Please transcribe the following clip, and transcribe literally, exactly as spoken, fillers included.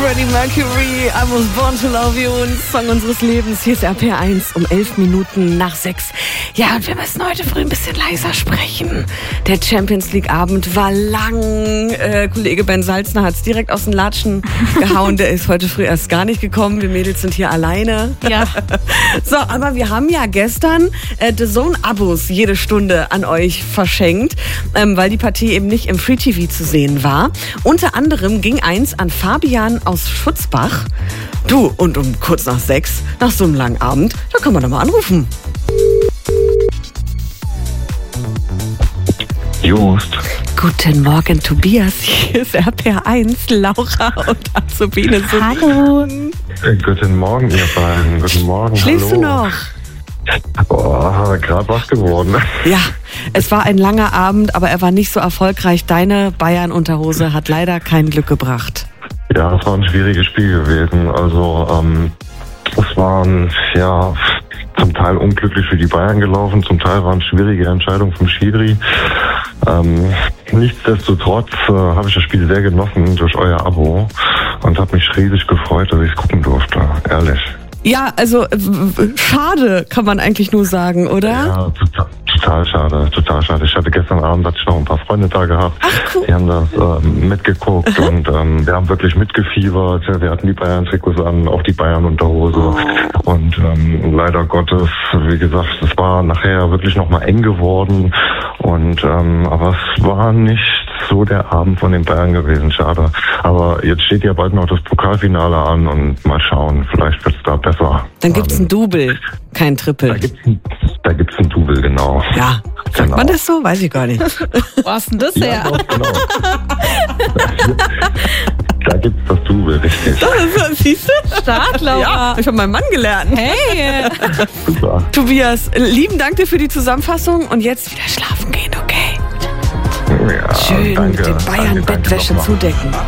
Freddie Mercury, I Was Born to Love You, ein Song unseres Lebens. Hier ist R P R eins um elf Minuten nach sechs. Ja, und wir müssen heute früh ein bisschen leiser sprechen. Der Champions League Abend war lang. Äh, Kollege Ben Salzner hat es direkt aus den Latschen gehauen. Der ist heute früh erst gar nicht gekommen. Wir Mädels sind hier alleine. Ja. So, aber wir haben ja gestern äh, The Zone-Abos jede Stunde an euch verschenkt, ähm, weil die Partie eben nicht im Free T V zu sehen war. Unter anderem ging eins an Fabian aus Schutzbach. Du, und um kurz nach sechs, nach so einem langen Abend, da kann man doch mal anrufen. Just. Guten Morgen, Tobias. Hier ist R P R eins, Laura und Azubine. Hallo. Äh, guten Morgen, ihr beiden. Guten Morgen. Schläfst Hallo. du noch? Boah, gerade wach geworden. Ja, es war ein langer Abend, aber er war nicht so erfolgreich. Deine Bayern-Unterhose hat leider kein Glück gebracht. Ja, es war ein schwieriges Spiel gewesen. Also, ähm, es waren, ja, zum Teil unglücklich für die Bayern gelaufen, zum Teil waren schwierige Entscheidungen vom Schiri. Ähm, nichtsdestotrotz äh, habe ich das Spiel sehr genossen durch euer Abo und habe mich riesig gefreut, dass ich es gucken durfte, ehrlich. Ja, also w- schade, kann man eigentlich nur sagen, oder? Ja, total, total schade, total schade. Ich hatte gestern Abend hatte ich noch ein paar Freunde da gehabt. Ach, cool. Die haben das ähm, mitgeguckt und ähm, wir haben wirklich mitgefiebert. Ja, wir hatten die Bayern-Trikots an, auch die Bayern-Unterhose. Oh. Und ähm, leider Gottes, wie gesagt, es war nachher wirklich nochmal eng geworden. Und ähm, aber es war nicht so der Abend von den Bayern gewesen, schade. Aber jetzt steht ja bald noch das Pokalfinale an und mal schauen, vielleicht wird es da besser. Dann gibt's ein Double, kein Da Triple. gibt's ein, da gibt's ein Double, genau. Ja, sagt Genau. man das so? Weiß ich gar nicht. Wo hast denn das Ja, her? doch, genau. Da gibt's das Double, richtig. Siehst du? Stark, Laura. Ja, hab ich von meinem Mann gelernt. Hey. Super. Tobias, lieben Dank dir für die Zusammenfassung und jetzt wieder schlafen gehen, okay? Ja, Schön danke, mit den danke, danke Bayern-Bettwäsche nochmal. zudecken.